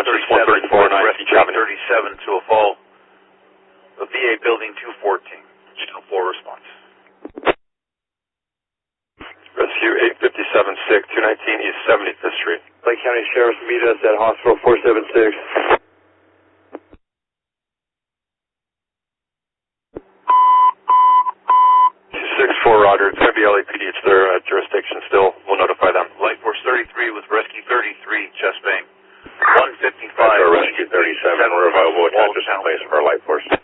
137 with rescue 37 to a fall of VA building 214. Channel 4 response. Rescue 857 sick, 219 East 75th Street. Lake County Sheriff's meet us at Hospital 476. 264 Roger, it's going to be LAPD, it's their jurisdiction still. We'll notify them. Light Force 33 with rescue 33, chest bang. 155. Rescue 37, we're available. Attach us in place for our Light Force.